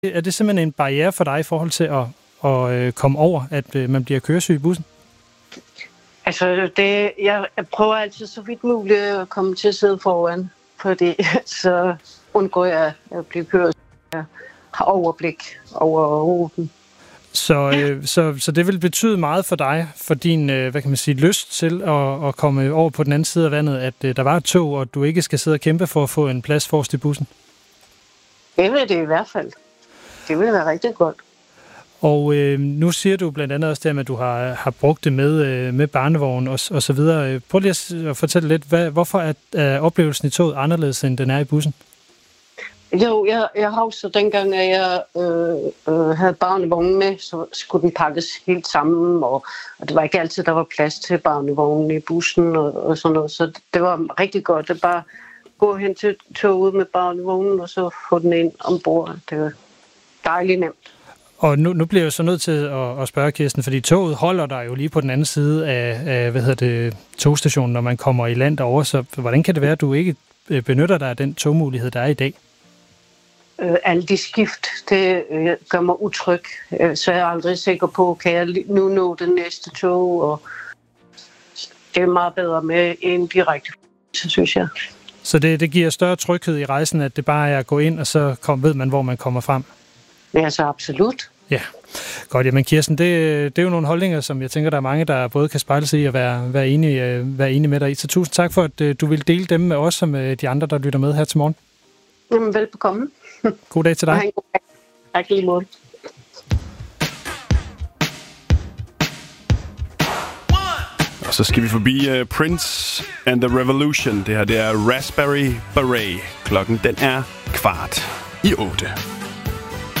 Er det simpelthen en barriere for dig i forhold til at komme over, at man bliver køresyg i bussen? Altså, jeg prøver altid så vidt muligt at komme til at sidde foran, fordi så undgår jeg at blive køresyg. Jeg har overblik over ruten. Så det vil betyde meget for dig, for din, hvad kan man sige, lyst til at komme over på den anden side af vandet, at der var et tog, og du ikke skal sidde og kæmpe for at få en plads forrest i bussen? Det vil det i hvert fald. Det vil være rigtig godt. Og nu siger du blandt andet også det, at du har brugt det med barnevogn og så videre. Prøv lige at fortælle lidt, hvorfor er oplevelsen i toget anderledes, end den er i bussen? Jo, jeg husker dengang, at jeg havde barnevognen med, så skulle den pakkes helt sammen, og det var ikke altid, der var plads til barnevognen i bussen og sådan noget. Så det var rigtig godt at bare gå hen til toget med barnevognen, og så få den ind ombord. Det var dejligt nemt. Og nu bliver jeg så nødt til at spørge, Kirsten, fordi toget holder der jo lige på den anden side af togstationen, når man kommer i land derovre. Så hvordan kan det være, at du ikke benytter dig af den togmulighed, der er i dag? Alle de skift, det gør mig utryg. Så er jeg aldrig sikker på, kan jeg nu nå den næste tog. Og det er meget bedre med en direkte, så synes jeg. Så det giver større tryghed i rejsen, at det bare er at gå ind, og så ved man, hvor man kommer frem? Ja, så absolut. Ja, godt. Jamen Kirsten, det er jo nogle holdninger, som jeg tænker, der er mange, der både kan spejle sig i og være enige med dig i. Så tusind tak for, at du vil dele dem med os og med de andre, der lytter med her til morgen. Jamen, velbekomme. God dag til dig. Tak lige måde. Og så skal vi forbi Prince and the Revolution. Det her, det er Raspberry Beret. Klokken, den er 7:15.